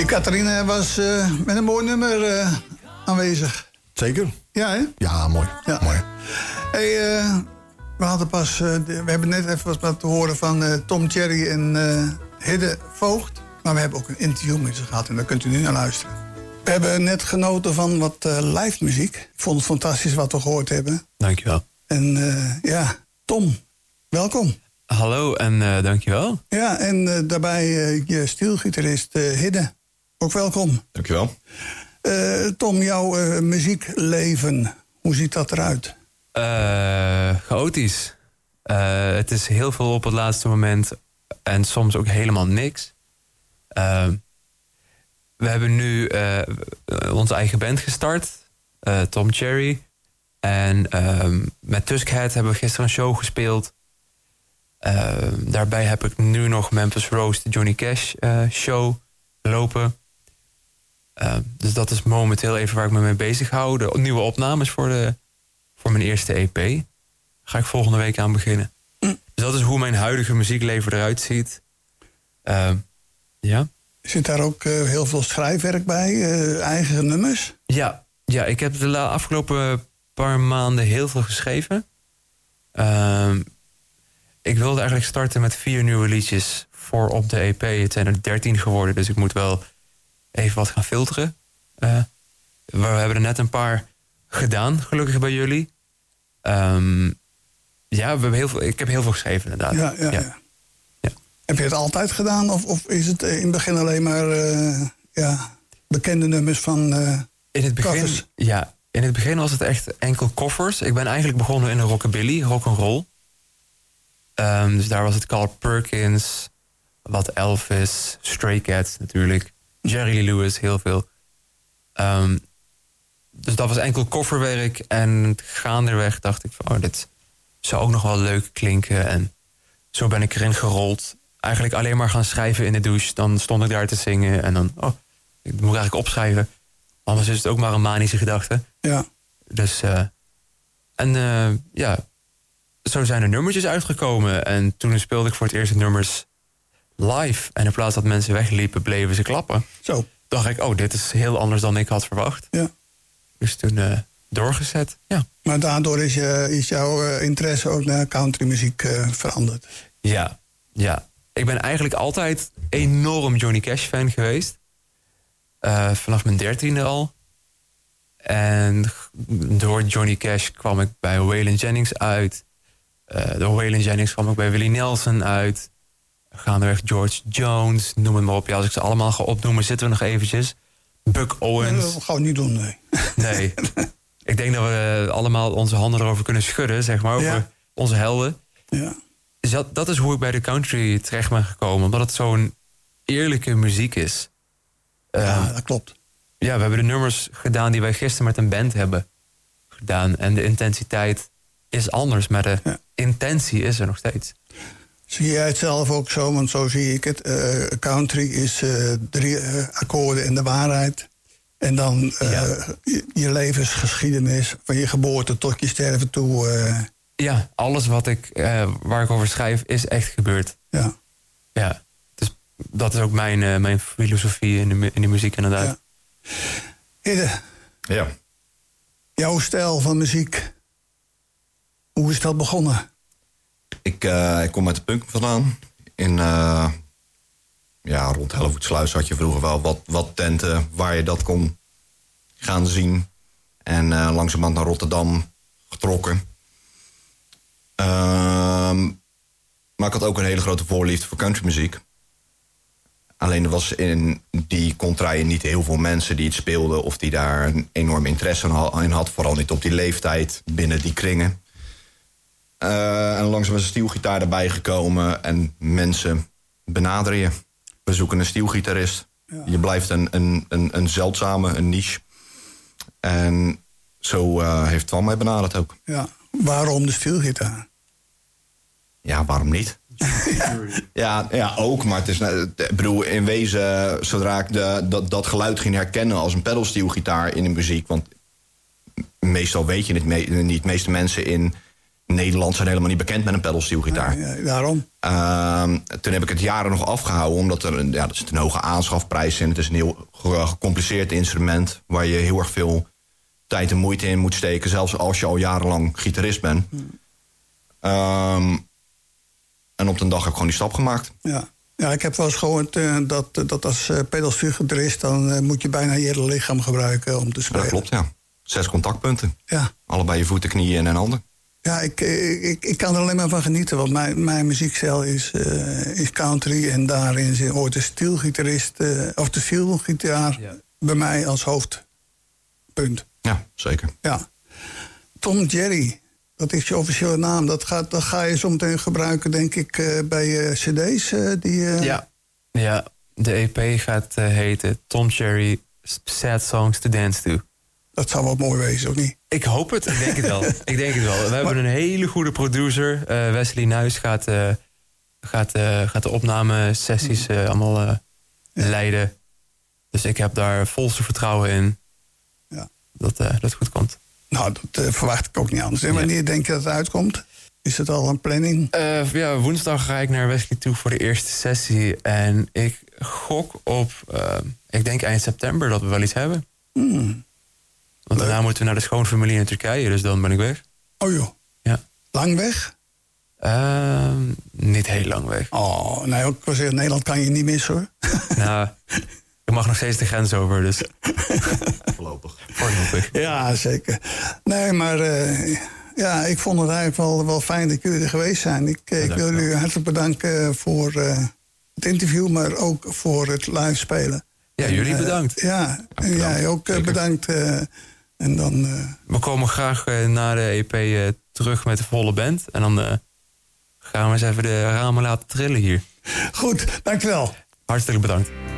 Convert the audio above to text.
Die Catharina was met een mooi nummer aanwezig. Zeker. Ja, hè? Ja, mooi. Ja. Mooi. Hey, we hadden pas... we hebben net even wat te horen van Tom Cherry en Hidde Voogd. Maar we hebben ook een interview met ze gehad en daar kunt u nu naar luisteren. We hebben net genoten van wat live muziek. Ik vond het fantastisch wat we gehoord hebben. Dankjewel. En ja, Tom, welkom. Hallo en dankjewel. Ja, en daarbij je stielgitarist Hidde. Ook welkom. Dankjewel. Tom, jouw muziekleven, hoe ziet dat eruit? Chaotisch. Het is heel veel op het laatste moment en soms ook helemaal niks. We hebben nu onze eigen band gestart, Tom Cherry. En met Tuskhead hebben we gisteren een show gespeeld. Daarbij heb ik nu nog Memphis Rose, de Johnny Cash show lopen. Dus dat is momenteel even waar ik me mee bezig hou. De nieuwe opnames voor mijn eerste EP. Daar ga ik volgende week aan beginnen. Dus dat is hoe mijn huidige muziekleven eruit ziet. Ja. Zit daar ook heel veel schrijfwerk bij? Eigen nummers? Ja, ik heb de afgelopen paar maanden heel veel geschreven. Ik wilde eigenlijk starten met 4 nieuwe liedjes voor op de EP. Het zijn er 13 geworden, dus ik moet wel even wat gaan filteren. We hebben er net een paar gedaan, gelukkig bij jullie. Ja, ik heb heel veel geschreven inderdaad. Ja. Heb je het altijd gedaan of is het in het begin alleen maar bekende nummers van in het begin, covers? Ja, in het begin was het echt enkel covers. Ik ben eigenlijk begonnen in de rockabilly, rock'n'roll. Dus daar was het Carl Perkins, wat Elvis, Stray Cats natuurlijk, Jerry Lee Lewis, heel veel. Dus dat was enkel coverwerk en gaandeweg dacht ik van, dit zou ook nog wel leuk klinken. En zo ben ik erin gerold. Eigenlijk alleen maar gaan schrijven in de douche. Dan stond ik daar te zingen en dan, ik moet eigenlijk opschrijven. Anders is het ook maar een manische gedachte. Ja. Dus, zo zijn er nummertjes uitgekomen. En toen speelde ik voor het eerst nummers live. En in plaats dat mensen wegliepen, bleven ze klappen. Zo. Dacht ik, dit is heel anders dan ik had verwacht. Ja. Dus toen doorgezet, ja. Maar daardoor is jouw interesse ook naar countrymuziek veranderd? Ja. Ik ben eigenlijk altijd enorm Johnny Cash fan geweest. Vanaf mijn 13e al. En door Johnny Cash kwam ik bij Waylon Jennings uit. Door Waylon Jennings kwam ik bij Willie Nelson uit. Gaandeweg George Jones, noem het maar op. Ja, als ik ze allemaal ga opnoemen, zitten we nog eventjes. Buck Owens. Dat gaan we niet doen, nee. Nee. Ik denk dat we allemaal onze handen erover kunnen schudden, zeg maar. Over onze helden. Ja. Dus dat is hoe ik bij de country terecht ben gekomen. Omdat het zo'n eerlijke muziek is. Ja, dat klopt. Ja, we hebben de nummers gedaan die wij gisteren met een band hebben gedaan. En de intensiteit is anders, maar de intentie is er nog steeds. Zie jij het zelf ook zo? Want zo zie ik het. Country is 3 akkoorden en de waarheid. En dan je levensgeschiedenis, van je geboorte tot je sterven toe. Ja, alles waar ik over schrijf is echt gebeurd. Ja. Dus dat is ook mijn filosofie in de muziek inderdaad. Ja. Hidde. Ja. Jouw stijl van muziek. Hoe is dat begonnen? Ik kom uit de punk vandaan. Rond Hellevoetsluis had je vroeger wel wat tenten waar je dat kon gaan zien. En langzamerhand naar Rotterdam getrokken. Maar ik had ook een hele grote voorliefde voor countrymuziek. Alleen er was in die contraien niet heel veel mensen die het speelden of die daar een enorm interesse in had. Vooral niet op die leeftijd binnen die kringen. En langzaam is een stielgitaar erbij gekomen en mensen benaderen je. We zoeken een stielgitarist. Ja. Je blijft een zeldzame, een niche. En zo heeft Twan mij benaderd ook. Ja, waarom de stielgitaar? Ja, waarom niet? ja, ook. Maar het is, ik bedoel, in wezen, zodra ik dat geluid ging herkennen als een pedalsteelgitaar in de muziek. Want meestal weet je het niet. De meeste mensen in Nederland zijn helemaal niet bekend met een pedalsteelgitaar. Ja, daarom. Toen heb ik het jaren nog afgehouden, omdat er zit een hoge aanschafprijs in. Het is een heel gecompliceerd instrument waar je heel erg veel tijd en moeite in moet steken, zelfs als je al jarenlang gitarist bent. En op een dag heb ik gewoon die stap gemaakt. Ja, ik heb wel eens gehoord dat als pedalstuurgitarist dan moet je bijna je hele lichaam gebruiken om te spelen. Dat klopt, ja. 6 contactpunten. Ja. Allebei je voeten, knieën en handen. Ja, ik kan er alleen maar van genieten, want mijn muziekstijl is country en daarin hoort de steelgitarist of de steelgitaar bij mij als hoofdpunt. Ja, zeker. Ja. Tom Jerry, dat is je officiële naam. Dat ga je zo meteen gebruiken, denk ik, bij cd's. Ja, de EP gaat heten Tom Cherry Sad Songs to Dance To. Dat zou wel mooi wezen, of niet? Ik hoop het, ik denk het wel. We hebben een hele goede producer. Wesley Nuis gaat de opnamesessies allemaal leiden. Dus ik heb daar volste vertrouwen in dat het goed komt. Nou, dat verwacht ik ook niet anders. En wanneer denk je dat het uitkomt? Is het al een planning? Woensdag ga ik naar Wesley toe voor de eerste sessie. En ik gok op, ik denk eind september dat we wel iets hebben. Want daarna moeten we naar de schoonfamilie in Turkije, dus dan ben ik weg. Oh joh. Ja. Lang weg? Niet heel lang weg. Oh, nee, ik wil zeggen, Nederland kan je niet missen, hoor. Nou, ik mag nog steeds de grens over, dus... Voorlopig. Ja, zeker. Nee, maar ik vond het eigenlijk wel fijn dat jullie er geweest zijn. Ik wil jullie hartelijk bedanken voor het interview, maar ook voor het live spelen. Ja, jullie bedankt. Ja, en jij ook bedankt. En dan... We komen graag na de EP terug met de volle band. En dan gaan we eens even de ramen laten trillen hier. Goed, dankjewel. Hartstikke bedankt.